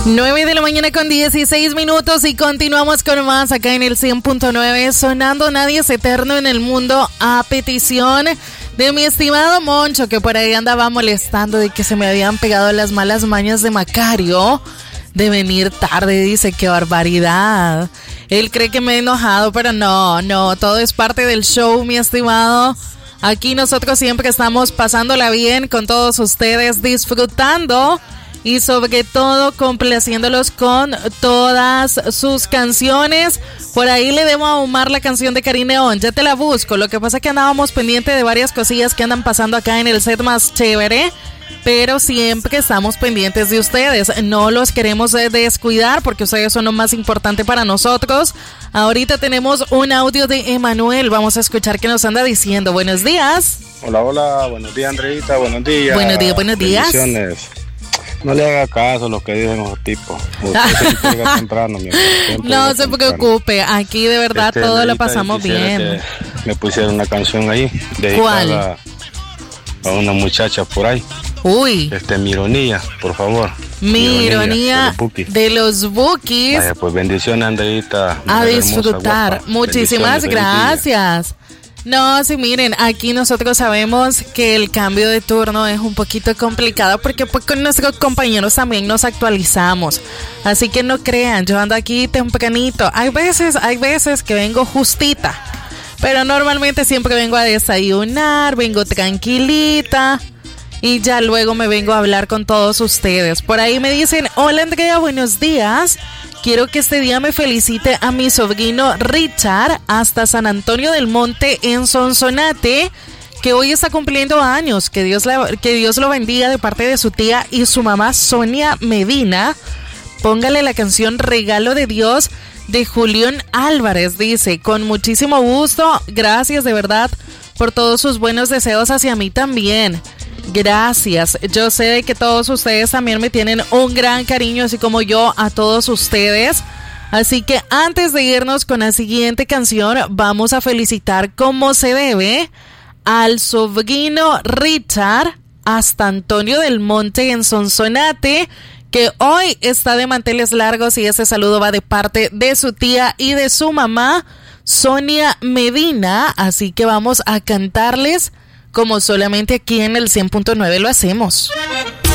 9 de la mañana con 16 minutos y continuamos con más acá en el 100.9, sonando Nadie es Eterno en el Mundo, a petición de mi estimado Moncho, que por ahí andaba molestando de que se me habían pegado las malas mañas de Macario de venir tarde. Dice, qué barbaridad. Él cree que me he enojado, pero no, todo es parte del show, mi estimado. Aquí nosotros siempre estamos pasándola bien con todos ustedes, disfrutando y sobre todo complaciéndolos con todas sus canciones. Por ahí le debo ahumar la canción de Karin León, ya te la busco. Lo que pasa es que andábamos pendiente de varias cosillas que andan pasando acá en el set más chévere, pero siempre estamos pendientes de ustedes. No los queremos descuidar porque ustedes son lo más importante para nosotros. Ahorita tenemos un audio de Emanuel, vamos a escuchar qué nos anda diciendo. Buenos días. Hola, buenos días, Andreita, buenos días. Buenos días. No le haga caso a lo que dicen los tipos. Temprano, no se preocupe, aquí de verdad todo lo pasamos bien. Me pusieron una canción ahí dedicada a una muchacha por ahí. Uy. Mi ironía, por favor. Mi ironía de los Bukis. Vaya, pues bendiciones, Andreita. A disfrutar. Hermosa, muchísimas gracias. No, sí, miren, aquí nosotros sabemos que el cambio de turno es un poquito complicado porque pues con nuestros compañeros también nos actualizamos. Así que no crean, yo ando aquí tempranito. Hay veces que vengo justita, pero normalmente siempre vengo a desayunar, vengo tranquilita y ya luego me vengo a hablar con todos ustedes. Por ahí me dicen, hola Andrea, buenos días. Quiero que este día me felicite a mi sobrino Richard hasta San Antonio del Monte en Sonsonate, que hoy está cumpliendo años. Que Dios lo bendiga de parte de su tía y su mamá Sonia Medina. Póngale la canción Regalo de Dios de Julián Álvarez, dice, con muchísimo gusto. Gracias de verdad por todos sus buenos deseos hacia mí también. Gracias, yo sé que todos ustedes también me tienen un gran cariño, así como yo a todos ustedes. Así que antes de irnos con la siguiente canción, vamos a felicitar como se debe al sobrino Richard hasta Antonio del Monte en Sonsonate, que hoy está de manteles largos, y ese saludo va de parte de su tía y de su mamá Sonia Medina. Así que vamos a cantarles como solamente aquí en el 100.9 lo hacemos.